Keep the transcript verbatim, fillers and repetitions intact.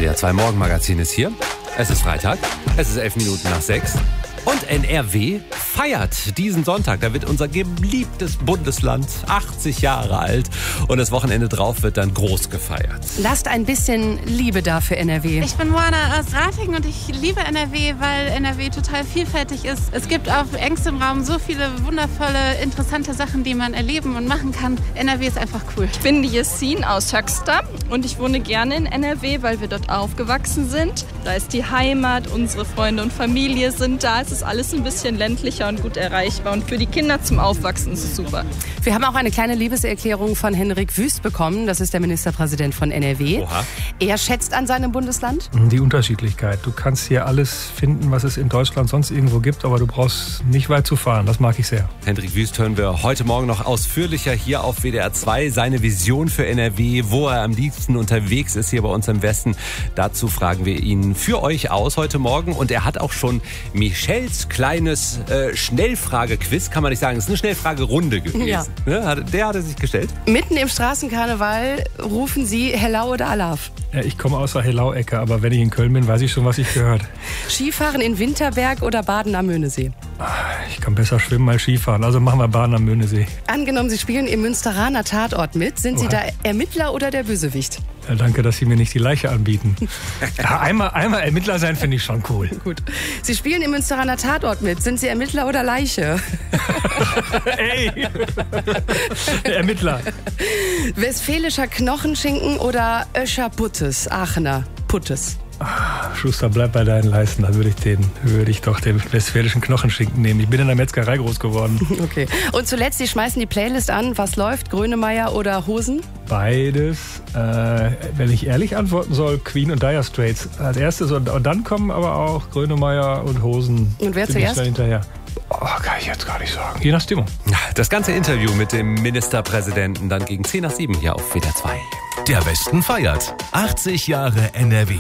W D R zwei Morgenmagazin ist hier. Es ist Freitag, es ist elf Minuten nach sechs. Und N R W feiert diesen Sonntag. Da wird unser geliebtes Bundesland achtzig Jahre alt. Und das Wochenende drauf wird dann groß gefeiert. Lasst ein bisschen Liebe da für N R W. Ich bin Moana aus Ratingen und ich liebe N R W, weil N R W total vielfältig ist. Es gibt auf engstem Raum so viele wundervolle, interessante Sachen, die man erleben und machen kann. N R W ist einfach cool. Ich bin die Jessin aus Höxter und ich wohne gerne in N R W, weil wir dort aufgewachsen sind. Da ist die Heimat, unsere Freunde und Familie sind da. Es ist alles ein bisschen ländlicher und gut erreichbar. Und für die Kinder zum Aufwachsen ist es super. Wir haben auch eine kleine Liebeserklärung von Henrik Wüst bekommen. Das ist der Ministerpräsident von N R W. Oha. Er schätzt an seinem Bundesland? Die Unterschiedlichkeit. Du kannst hier alles finden, was es in Deutschland sonst irgendwo gibt, aber du brauchst nicht weit zu fahren. Das mag ich sehr. Henrik Wüst hören wir heute Morgen noch ausführlicher hier auf W D R zwei. Seine Vision für N R W, wo er am liebsten unterwegs ist hier bei uns im Westen. Dazu fragen wir ihn für euch aus heute Morgen. Und er hat auch schon Michels kleines äh, Schnellfrage-Quiz, kann man nicht sagen, es ist eine Schnellfragerunde gewesen. Ja. Ne? Der hat er sich gestellt. Mitten im Straßenkarneval rufen Sie Hellau oder Alaf? Ja, ich komme aus der Hellau-Ecke, aber wenn ich in Köln bin, weiß ich schon, was ich gehört. Skifahren in Winterberg oder Baden am Möhnesee? Ich kann besser schwimmen als Skifahren, also machen wir Baden am Möhnesee. Angenommen, Sie spielen im Münsteraner Tatort mit. Sind Sie Oha. da Ermittler oder der Bösewicht? Ja, danke, dass Sie mir nicht die Leiche anbieten. Ja, einmal, einmal Ermittler sein finde ich schon cool. Gut. Sie spielen im Münsteraner Tatort mit. Sind Sie Ermittler oder Leiche? Ey! Ermittler. Westfälischer Knochenschinken oder Öscher Puttes? Aachener Puttes. Schuster, bleib bei deinen Leisten. Da würde ich, den, würde ich doch den westfälischen Knochenschinken nehmen. Ich bin in der Metzgerei groß geworden. Okay. Und zuletzt, Sie schmeißen die Playlist an. Was läuft? Grönemeyer oder Hosen? Beides. Äh, wenn ich ehrlich antworten soll, Queen und Dire Straits als erstes. Und, und dann kommen aber auch Grönemeyer und Hosen. Und wer Bin ich zuerst? da hinterher. Oh, kann ich jetzt gar nicht sagen. Je nach Stimmung. Das ganze Interview mit dem Ministerpräsidenten dann gegen zehn nach sieben hier auf W D R zwei. Der Westen feiert achtzig Jahre N R W.